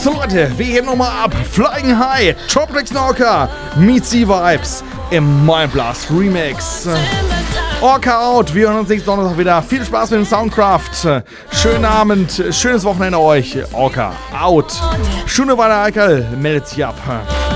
So Leute, wir heben nochmal ab. Flying High, Tropic Snorker, Meet the Vibes im Mindblast Remix. Orca out, wir hören uns nächsten Donnerstag wieder. Viel Spaß mit dem Soundcraft. Schönen Abend, schönes Wochenende euch. Orca out. Schöne weiter, Eichel, meldet sich ab.